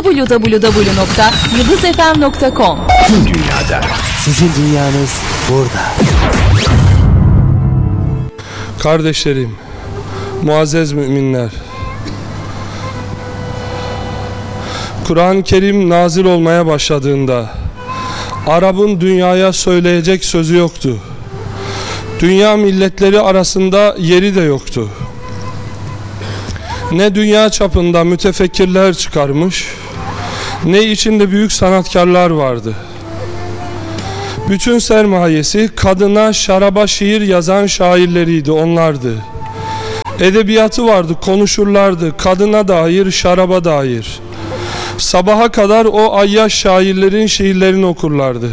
www.yıldızfm.com. Tüm dünyada. Sizin dünyanız burada. Kardeşlerim, muazzez müminler, Kur'an-ı Kerim nazil olmaya başladığında Arap'ın dünyaya söyleyecek sözü yoktu. Dünya milletleri arasında yeri de yoktu. Ne dünya çapında mütefekkirler çıkarmış, ne içinde büyük sanatkarlar vardı. Bütün sermayesi kadına, şaraba şiir yazan şairleriydi, onlardı. Edebiyatı vardı, konuşurlardı, kadına dair, şaraba dair. Sabaha kadar o ayyaş şairlerin şiirlerini okurlardı.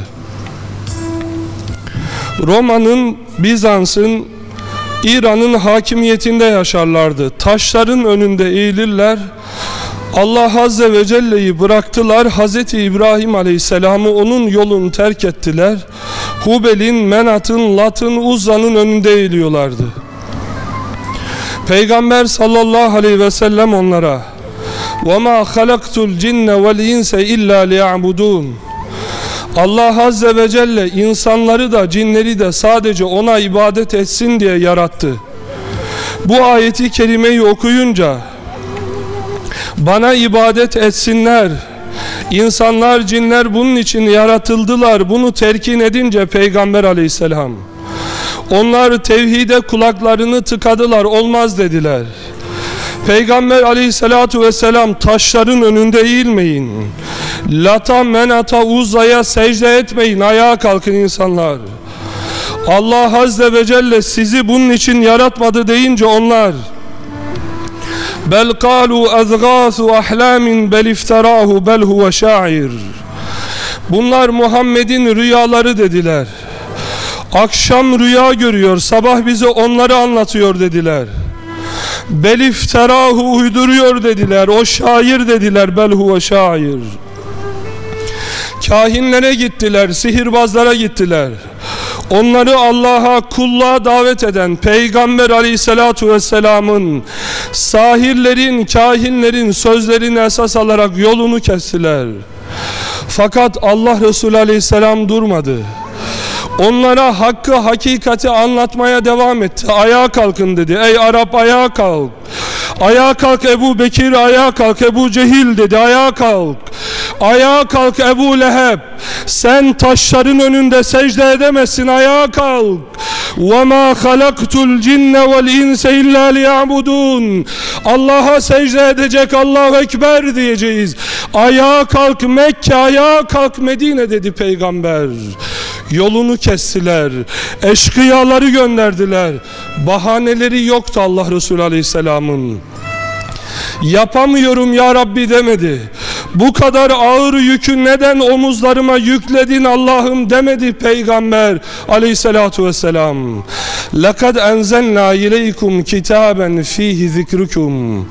Roma'nın, Bizans'ın, İran'ın hakimiyetinde yaşarlardı. Taşların önünde eğilirler. Allah Azze ve Celle'yi bıraktılar. Hazreti İbrahim Aleyhisselam'ı, onun yolunu terk ettiler. Hubel'in, Menat'ın, Lat'ın, Uzza'nın önünde eğiliyorlardı. Peygamber sallallahu aleyhi ve sellem onlara وَمَا خَلَقْتُ الْجِنَّ وَالْاِنْسَ اِلَّا لِيَعْبُدُونَ Allah Azze ve Celle insanları da cinleri de sadece ona ibadet etsin diye yarattı. Bu ayeti kerimeyi okuyunca bana ibadet etsinler, insanlar cinler bunun için yaratıldılar, bunu telkin edince Peygamber Aleyhisselam, onlar tevhide kulaklarını tıkadılar, olmaz dediler. Peygamber Aleyhisselatu Vesselam, taşların önünde eğilmeyin, Lat'a, Menat'a, Uzza'ya secde etmeyin, ayağa kalkın insanlar. Allah Azze ve Celle sizi bunun için yaratmadı deyince onlar bel kalu azgâsu ahlâmin bel ifterâhu bel huve şair, bunlar Muhammed'in rüyaları dediler. Akşam rüya görüyor, sabah bize onları anlatıyor dediler. Bel ifterahu, uyduruyor dediler. O şair dediler. Bel huve şair. Kahinlere gittiler, sihirbazlara gittiler. Onları Allah'a, kulluğa davet eden Peygamber Aleyhisselatu Vesselam'ın, sahirlerin, kahinlerin sözlerini esas alarak yolunu kestiler. Fakat Allah Resulü Aleyhisselam durmadı. Onlara hakkı, hakikati anlatmaya devam etti. Ayağa kalkın dedi. Ey Arap, ayağa kalk. Ayağa kalk Ebu Bekir, ayağa kalk Ebu Cehil dedi. Ayağa kalk. Ayağa kalk Ebu Leheb. Sen taşların önünde secde edemezsin. Ayağa kalk. وَمَا خَلَقْتُ الْجِنَّ وَالْاِنْسَ اِلَّا لِيَعْبُدُونَ Allah'a secde edecek, Allahu Ekber diyeceğiz. Ayağa kalk Mekke, ayağa kalk Medine dedi Peygamber. Yolunu kestiler, eşkıyaları gönderdiler. Bahaneleri yoktu Allah Resulü Aleyhisselam'ın. Yapamıyorum ya Rabbi demedi. Bu kadar ağır yükü neden omuzlarıma yükledin Allah'ım demedi Peygamber Aleyhisselatu Vesselam. لَقَدْ اَنْزَلْنَا اِلَيْكُمْ كِتَابًا ف۪يهِ ذِكْرُكُمْ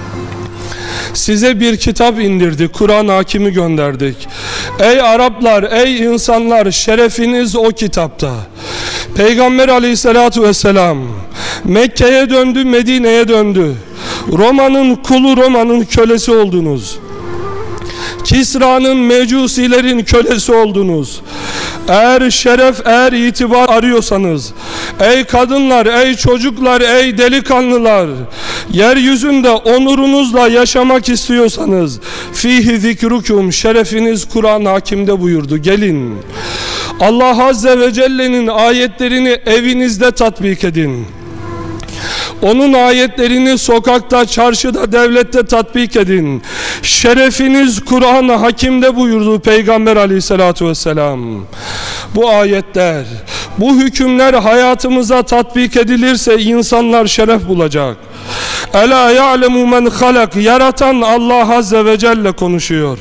Size bir kitap indirdik, Kur'an hakimi gönderdik. Ey Araplar, ey insanlar, şerefiniz o kitapta. Peygamber Aleyhisselatu Vesselam Mekke'ye döndü, Medine'ye döndü. Roma'nın kulu, Roma'nın kölesi oldunuz. Kisra'nın, mecusilerin kölesi oldunuz. Eğer şeref, eğer itibar arıyorsanız, ey kadınlar, ey çocuklar, ey delikanlılar, yeryüzünde onurunuzla yaşamak istiyorsanız, fihi zikrukum, şerefiniz Kur'an hakimde buyurdu. Gelin, Allah Azze ve Celle'nin ayetlerini evinizde tatbik edin. Onun ayetlerini sokakta, çarşıda, devlette tatbik edin. Şerefiniz Kur'an-ı Hakim'de buyurdu Peygamber Aleyhisselatü Vesselam. Bu ayetler, bu hükümler hayatımıza tatbik edilirse insanlar şeref bulacak. Ela ya'lemu men halak, yaratan Allah Azze ve Celle konuşuyor.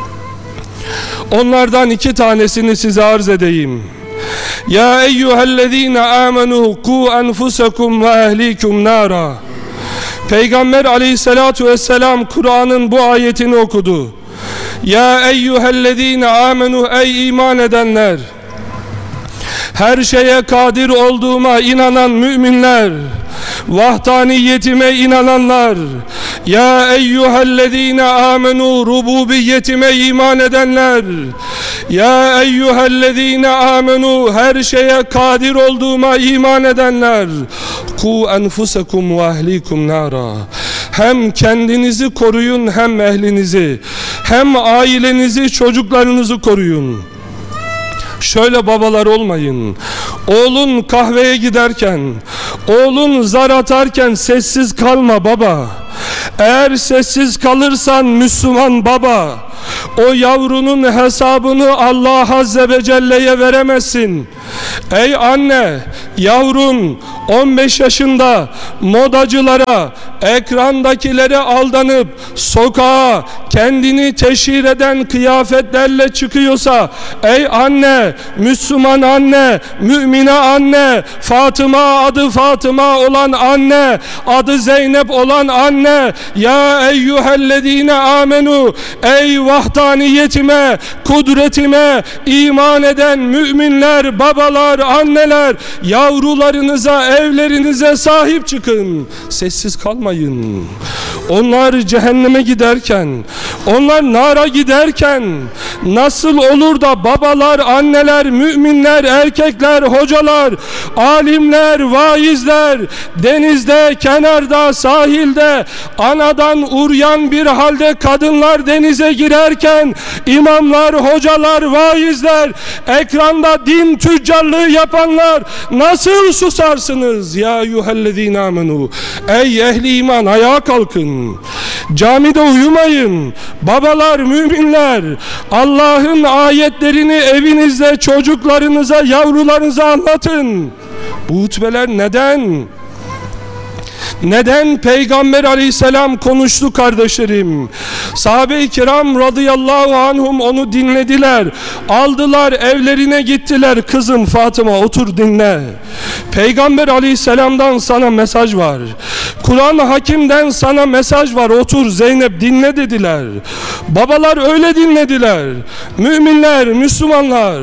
Onlardan iki tanesini size arz edeyim. Ya eyyühellezine amenu ku enfusekum ve ehlikum nara. Peygamber Aleyhisselatu Vesselam Kur'an'ın bu ayetini okudu. Ya eyyühellezine amenu, ey iman edenler, her şeye kadir olduğuma inanan müminler, vahdaniyetime inananlar, ya eyyühellezine amenu, rububiyetime iman edenler, ya eyyühellezine amenu, her şeye kadir olduğuma iman edenler, ku enfusekum ve ehlikum nara, hem kendinizi koruyun hem ehlinizi, hem ailenizi, çocuklarınızı koruyun. Şöyle babalar olmayın. Oğlun kahveye giderken, oğlun zar atarken sessiz kalma baba. Eğer sessiz kalırsan Müslüman baba, o yavrunun hesabını Allah Azze ve Celle'ye veremezsin. Ey anne, yavrun 15 yaşında modacılara, ekrandakilere aldanıp sokağa kendini teşhir eden kıyafetlerle çıkıyorsa, ey anne, Müslüman anne, mümine anne, Fatıma, adı Fatıma olan anne, adı Zeynep olan anne, ya eyyühellezine amenu, ey vahdaniyetime, kudretime iman eden müminler, babalar, anneler, yavrularınıza, evlerinize sahip çıkın. Sessiz kalmayın. Onlar cehenneme giderken, onlar nara giderken nasıl olur da babalar, anneler, müminler, erkekler, hocalar, alimler, vaizler denizde, kenarda, sahilde anadan uryan bir halde kadınlar denize girerken, imamlar, hocalar, vaizler, ekranda din tüccarlığı yapanlar nasıl susarsınız? Ya eyyühellezine amenu, ey ehli iman, ayağa kalkın. Camide uyumayın. Babalar, müminler, Allah'ın ayetlerini evinizde çocuklarınıza, yavrularınıza anlatın. Bu hutbeler neden? Neden Peygamber aleyhisselam konuştu kardeşlerim? Sahabe-i kiram radıyallahu anhum onu dinlediler. Aldılar, evlerine gittiler. Kızım Fatıma, otur dinle. Peygamber aleyhisselamdan sana mesaj var. Kur'an-ı Hakim'den sana mesaj var. Otur Zeynep, dinle dediler. Babalar öyle dinlediler. Müminler, Müslümanlar.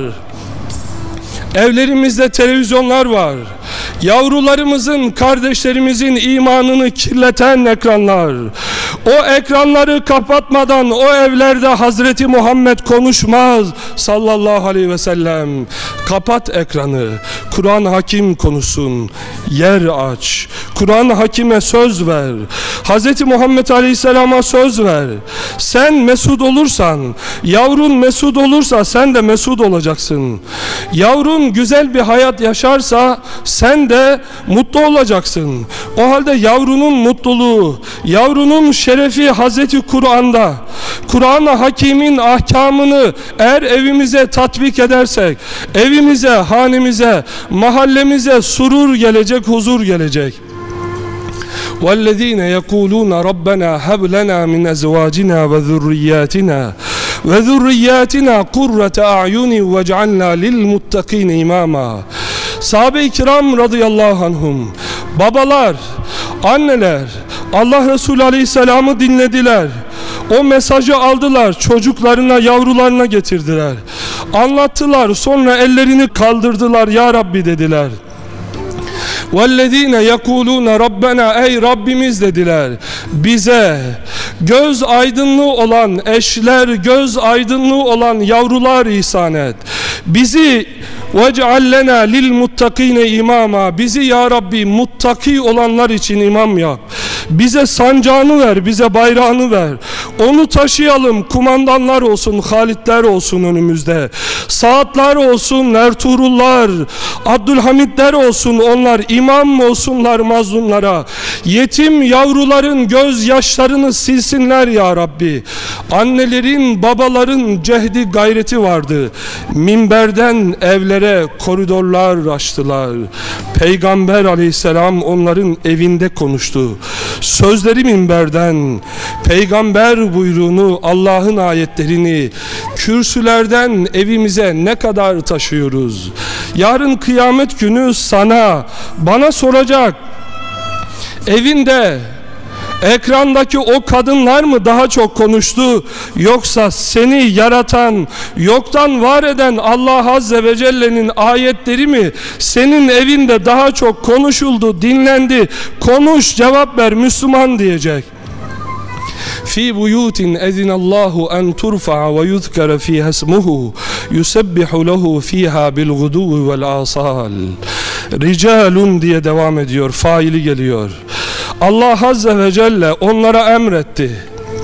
Evlerimizde televizyonlar var. Yavrularımızın, kardeşlerimizin imanını kirleten ekranlar. O ekranları kapatmadan o evlerde Hazreti Muhammed konuşmaz sallallahu aleyhi ve sellem. Kapat ekranı. Kur'an-ı Hakim konuşsun. Yer aç. Kur'an-ı Hakim'e söz ver. Hazreti Muhammed aleyhisselama söz ver. Sen mesut olursan, yavrun mesut olursa sen de mesut olacaksın. Yavrun güzel bir hayat yaşarsa sen de mutlu olacaksın. O halde yavrunun mutluluğu, yavrunun şerefi Hazreti Kur'an'da. Kur'an-ı Hakim'in ahkamını eğer evimize tatbik edersek, evimize, hanemize, mahallemize surur gelecek, huzur gelecek. وَالَّذ۪ينَ يَقُولُونَ رَبَّنَا هَبْ لَنَا مِنْ أَزْوَاجِنَا وَذُرِّيَّاتِنَا قُرَّةَ أَعْيُنٍ وَاجْعَلْنَا لِلْمُتَّقِينَ إِمَامًا. Sahabe-i kiram radıyallahu anhum, babalar, anneler, Allah Resulü aleyhisselamı dinlediler. O mesajı aldılar, çocuklarına, yavrularına getirdiler. Anlattılar, sonra ellerini kaldırdılar, ya Rabbi dediler. وَالَّذ۪ينَ يَقُولُونَ رَبَّنَا, ey Rabbimiz dediler, bize göz aydınlığı olan eşler, göz aydınlığı olan yavrular ihsan et. Bizi وَجْعَلْ لَنَا لِلْمُتَّقِينَ imama, bizi ya Rabbi muttaki olanlar için imam yap. Bize sancağını ver, bize bayrağını ver. Onu taşıyalım, kumandanlar olsun, Halitler olsun önümüzde. Saatler olsun, Ertuğrullar, Abdülhamidler olsun, onlar imam olsunlar mazlumlara. Yetim yavruların gözyaşlarını silsinler ya Rabbi. Annelerin, babaların cehdi gayreti vardı. Minberden evlere koridorlar açtılar. Peygamber aleyhisselam onların evinde konuştu. Sözleri minberden, peygamber buyruğunu, Allah'ın ayetlerini kürsülerden evimize ne kadar taşıyoruz? Yarın kıyamet günü sana, bana soracak. Evinde Ekrandaki o kadınlar mı daha çok konuştu, yoksa seni yaratan, yoktan var eden Allah Azze ve Celle'nin ayetleri mi senin evinde daha çok konuşuldu, dinlendi? Konuş, cevap ver, Müslüman diyecek. في بيوت أذن الله أن ترفع ويذكر فيها اسمه يسبح له فيها بالغدو والآصال. Ricalun diye devam ediyor, faili geliyor. Allah Azze ve Celle onlara emretti.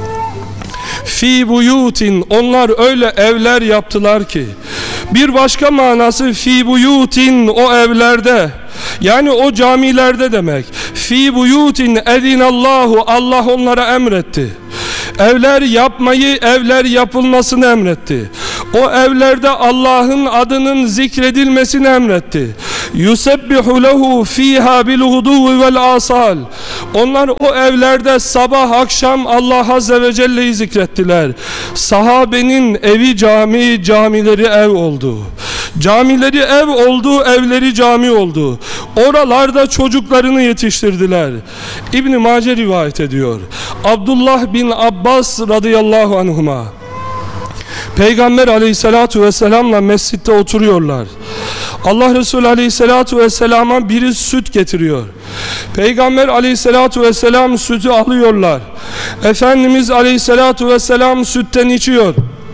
Fi buyutin, onlar öyle evler yaptılar ki. Bir başka manası fi buyutin, o evlerde, yani o camilerde demek. Fi buyutin edinallahu, Allah onlara emretti. Evler yapmayı, evler yapılmasını emretti. O evlerde Allah'ın adının zikredilmesini emretti. Yusebbihu lehu fiha bil guduvi vel asal. Onlar o evlerde sabah akşam Allah Azze ve Celle'yi zikrettiler. Sahabenin evi cami, camileri ev oldu. Camileri ev oldu, evleri cami oldu. Oralarda çocuklarını yetiştirdiler. İbn-i Mace rivayet ediyor. Abdullah bin Abbas radıyallahu anhuma, Peygamber aleyhissalatu vesselamla mescitte oturuyorlar. Allah Resulü aleyhissalatu vesselama biri süt getiriyor. Peygamber aleyhissalatu vesselam sütü alıyorlar. Efendimiz aleyhissalatu vesselam sütten içiyor.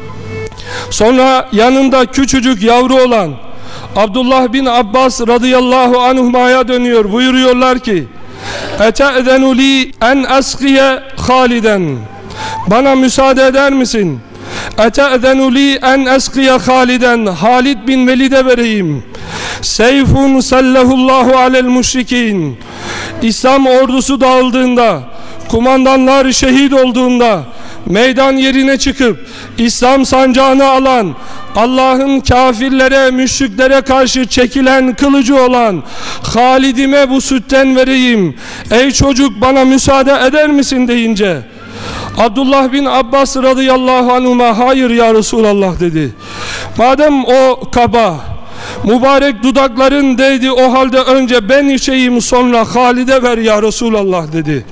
Sonra yanında küçücük yavru olan Abdullah bin Abbas radıyallahu anhuma'ya dönüyor. Buyuruyorlar ki: "Ete'zenu li en askiye Haliden." Bana müsaade eder misin? "Ete'zenu li en askiye Haliden." Halid bin Velid'e vereyim. "Seyfun sallahullahu alel müşrikin." İslam ordusu dağıldığında, kumandanlar şehit olduğunda, meydan yerine çıkıp İslam sancağını alan, Allah'ın kafirlere, müşriklere karşı çekilen kılıcı olan Halid'ime bu sütten vereyim. Ey çocuk, bana müsaade eder misin deyince, Abdullah bin Abbas radıyallahu anhuma hayır ya Resulallah dedi. Madem o kaba, mübarek dudakların değdi, o halde önce ben içeyim, sonra Halid'e ver ya Resulallah dedi.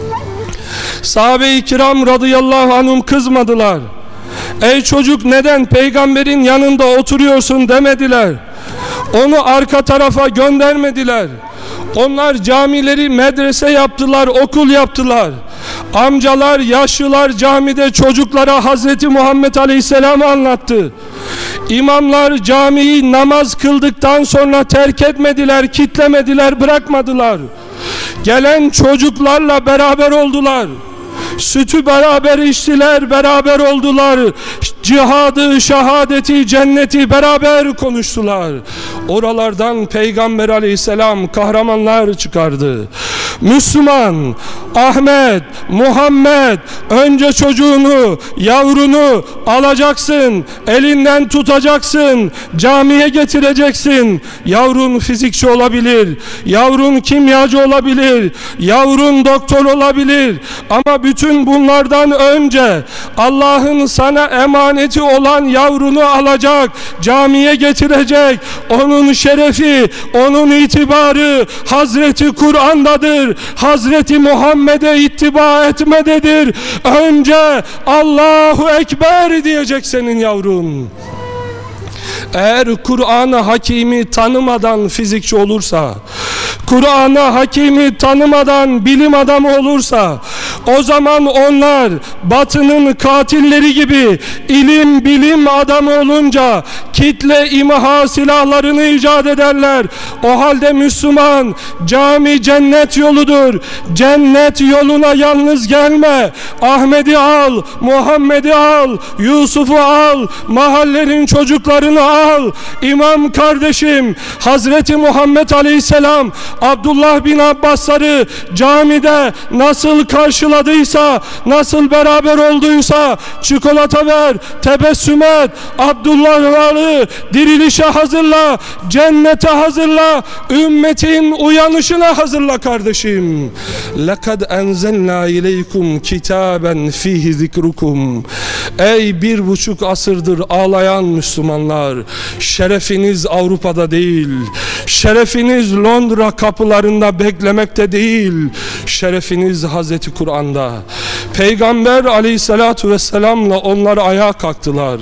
Sahabe-i kiram radıyallahu anhum kızmadılar. Ey çocuk, neden peygamberin yanında oturuyorsun demediler. Onu arka tarafa göndermediler. Onlar camileri medrese yaptılar, okul yaptılar. Amcalar, yaşlılar camide çocuklara Hazreti Muhammed Aleyhisselam'ı anlattı. İmamlar camiyi namaz kıldıktan sonra terk etmediler, kitlemediler, bırakmadılar. Gelen çocuklarla beraber oldular. Sütü beraber içtiler, beraber oldular. Cihadı, şehadeti, cenneti beraber konuştular. Oralardan Peygamber aleyhisselam kahramanlar çıkardı. Müslüman, Ahmet, Muhammed, önce çocuğunu, yavrunu alacaksın, elinden tutacaksın, camiye getireceksin. Yavrun fizikçi olabilir, yavrun kimyacı olabilir, yavrun doktor olabilir. Ama bütün bunlardan önce Allah'ın sana emaneti olan yavrunu alacak, camiye getirecek. Onun şerefi, onun itibarı Hazreti Kur'an'dadır. Hazreti Muhammed'e ittiba etmededir. Önce Allahu Ekber diyecek senin yavrun. Eğer Kur'an-ı Hakim'i tanımadan fizikçi olursa, Kur'an-ı Hakim'i tanımadan bilim adamı olursa, o zaman onlar Batı'nın katilleri gibi ilim bilim adamı olunca kitle imha silahlarını icat ederler. O halde Müslüman, cami cennet yoludur. Cennet yoluna yalnız gelme. Ahmet'i al, Muhammed'i al, Yusuf'u al, mahallenin çocuklarını al. İmam kardeşim, Hazreti Muhammed Aleyhisselam Abdullah bin Abbasları camide nasıl karşıladıysa, nasıl beraber olduysa, çikolata ver, tebessüm et, Abdullah'ları dirilişe hazırla, cennete hazırla, ümmetin uyanışına hazırla kardeşim. لَقَدْ أَنْزَلْنَا إِلَيْكُمْ كِتَابًا فِيهِ ذِكْرُكُمْ. Ey 1,5 asırdır ağlayan Müslümanlar, şerefiniz Avrupa'da değil, Şerefiniz Londra kapılarında beklemekte değil. Şerefiniz Hazreti Kur'an'da. Peygamber aleyhissalatu vesselamla onlar ayağa kalktılar.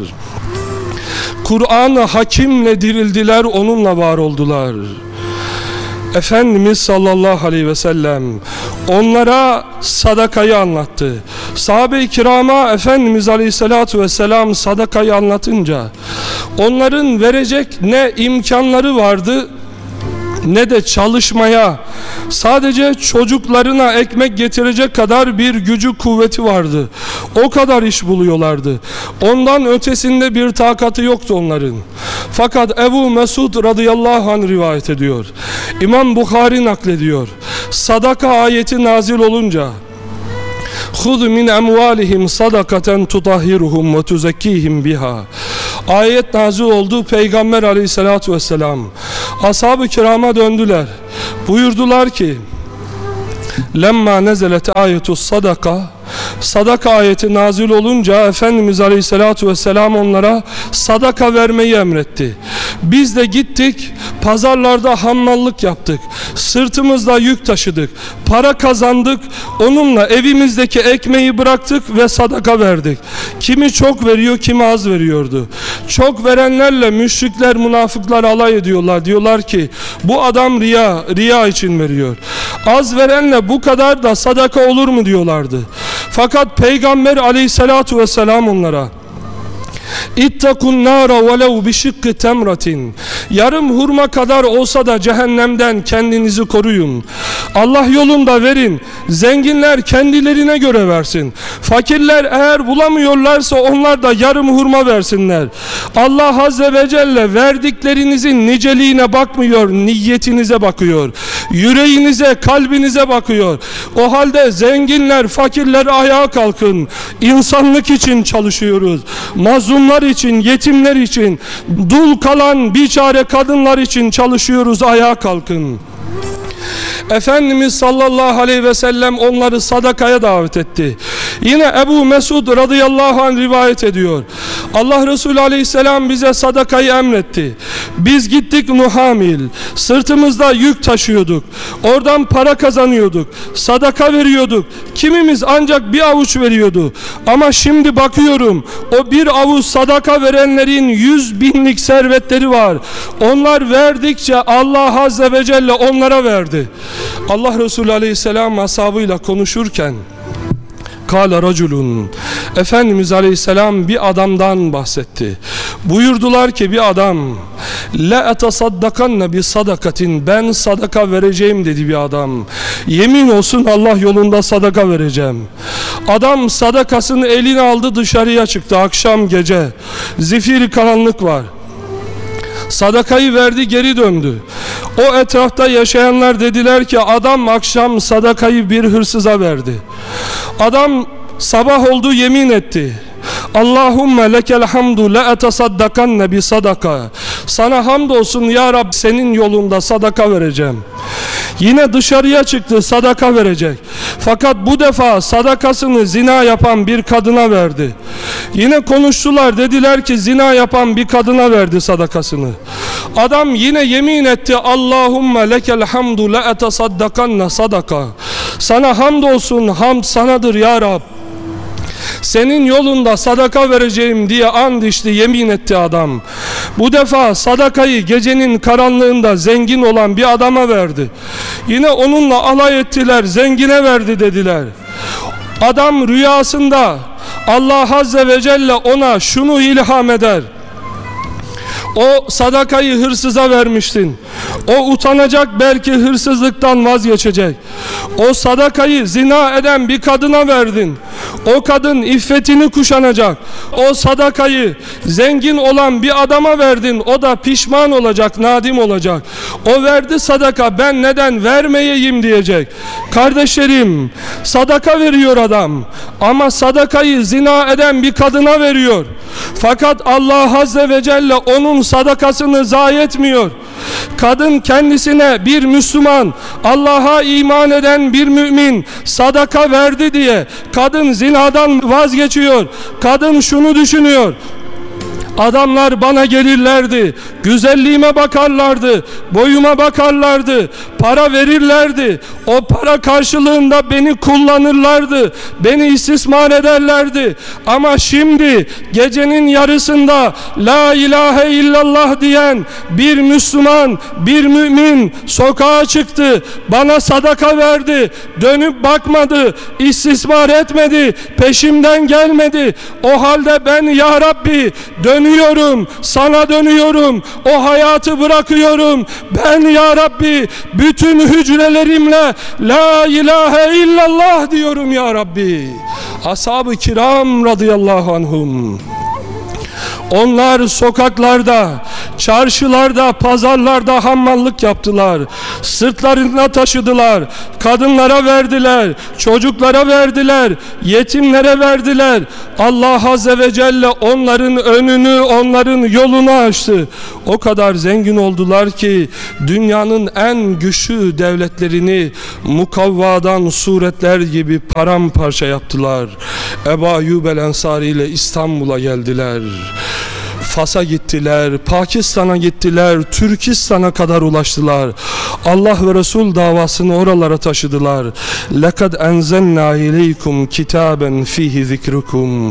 Kur'an-ı Hakim'le dirildiler, onunla var oldular. Efendimiz sallallahu aleyhi ve sellem onlara sadakayı anlattı. Sahabe-i kirama Efendimiz aleyhissalatu vesselam sadakayı anlatınca onların verecek ne imkanları vardı ne de çalışmaya, sadece çocuklarına ekmek getirecek kadar bir gücü kuvveti vardı. O kadar iş buluyorlardı. Ondan ötesinde bir takatı yoktu onların. Fakat Ebu Mesud radıyallahu anh rivayet ediyor. İmam Bukhari naklediyor. Sadaka ayeti nazil olunca "Khud min emvalihim sadakaten tutahhiruhum ve tuzekkihim biha." Ayet nazil oldu. Peygamber aleyhissalatu vesselam ashab-ı kirama döndüler. Buyurdular ki lemma nezelet ayetus sadaka, sadaka ayeti nazil olunca Efendimiz aleyhissalatu vesselam onlara sadaka vermeyi emretti. Biz de gittik, pazarlarda hammallık yaptık, sırtımızda yük taşıdık, para kazandık, onunla evimizdeki ekmeği bıraktık ve sadaka verdik. Kimi çok veriyor, kimi az veriyordu. Çok verenlerle müşrikler, münafıklar alay ediyorlar. Diyorlar ki bu adam riya için veriyor. Az verenle bu kadar da sadaka olur mu diyorlardı. Fakat Peygamber aleyhissalatu vesselam onlara İttakun nara velev bişikki temratin, yarım hurma kadar olsa da cehennemden kendinizi koruyun. Allah yolunda verin. Zenginler kendilerine göre versin. Fakirler eğer bulamıyorlarsa onlar da yarım hurma versinler. Allah azze ve celle verdiklerinizin niceliğine bakmıyor, niyetinize bakıyor. Yüreğinize, kalbinize bakıyor. O halde zenginler, fakirler ayağa kalkın. İnsanlık için çalışıyoruz. Mazlumlar için, yetimler için, dul kalan biçare kadınlar için çalışıyoruz. Ayağa kalkın. Efendimiz sallallahu aleyhi ve sellem onları sadakaya davet etti. Yine Ebu Mesud radıyallahu anh rivayet ediyor. Allah Resulü aleyhisselam bize sadakayı emretti. Biz gittik Nuhamil, sırtımızda yük taşıyorduk. Oradan para kazanıyorduk. Sadaka veriyorduk. Kimimiz ancak bir avuç veriyordu. Ama şimdi bakıyorum, o bir avuç sadaka verenlerin 100 binlik servetleri var. Onlar verdikçe Allah azze ve celle onlara verdi. Allah Resulü aleyhisselam ashabıyla konuşurken kâle raculun, Efendimiz aleyhisselam bir adamdan bahsetti. Buyurdular ki bir adam la etasaddakanne bi sadakatin, ben sadaka vereceğim dedi bir adam. Yemin olsun Allah yolunda sadaka vereceğim. Adam sadakasını eline aldı, dışarıya çıktı. Akşam gece zifiri karanlık var. Sadakayı verdi, geri döndü. O etrafta yaşayanlar dediler ki adam akşam sadakayı bir hırsıza verdi. Adam sabah oldu, yemin etti. Allahümme lekel hamdu la etasaddakanne bi sadaka. Sana hamdolsun ya Rab, senin yolunda sadaka vereceğim. Yine dışarıya çıktı, sadaka verecek. Fakat bu defa sadakasını zina yapan bir kadına verdi. Yine konuştular, dediler ki zina yapan bir kadına verdi sadakasını. Adam yine yemin etti. Allahümme lekel hamdu la etasaddakanne sadaka. Sana hamdolsun, hamd sanadır ya Rab. Senin yolunda sadaka vereceğim diye and içti, yemin etti adam. Bu defa sadakayı gecenin karanlığında zengin olan bir adama verdi. Yine onunla alay ettiler, zengine verdi dediler. Adam rüyasında Allah azze ve celle ona şunu ilham eder. O sadakayı hırsıza vermiştin. O utanacak, belki hırsızlıktan vazgeçecek. O sadakayı zina eden bir kadına verdin. O kadın iffetini kuşanacak. O sadakayı zengin olan bir adama verdin. O da pişman olacak, nadim olacak. O verdi sadaka, ben neden vermeyeyim diyecek. Kardeşlerim, sadaka veriyor adam. Ama sadakayı zina eden bir kadına veriyor. Fakat Allah azze ve celle onun sadakasını zayi etmiyor. Kadın kendisine bir Müslüman, Allah'a iman eden bir mümin sadaka verdi diye kadın zinadan vazgeçiyor. Kadın şunu düşünüyor: Adamlar bana gelirlerdi, güzelliğime bakarlardı, boyuma bakarlardı, para verirlerdi. O para karşılığında beni kullanırlardı, beni istismar ederlerdi. Ama şimdi gecenin yarısında la ilahe illallah diyen bir Müslüman, bir mümin sokağa çıktı, bana sadaka verdi, dönüp bakmadı, istismar etmedi, peşimden gelmedi. O halde ben ya Rabbi dönüyorum, sana dönüyorum, o hayatı bırakıyorum. Ben ya Rabbi bütün hücrelerimle la ilahe illallah diyorum ya Rabbi. Ashab-ı kiram radıyallahu anhum, onlar sokaklarda, çarşılarda, pazarlarda hammallık yaptılar. Sırtlarına taşıdılar. Kadınlara verdiler, çocuklara verdiler, yetimlere verdiler. Allah Azze ve Celle onların önünü, onların yolunu açtı. O kadar zengin oldular ki dünyanın en güçlü devletlerini mukavvadan suretler gibi paramparça yaptılar. Ebu Ayyub el-Ensari ile İstanbul'a geldiler. Fas'a gittiler, Pakistan'a gittiler, Türkistan'a kadar ulaştılar. Allah ve Resul davasını oralara taşıdılar. لَقَدْ أَنْزَلْنَا إِلَيْكُمْ كِتَابًا فِيهِ ذِكْرُكُمْ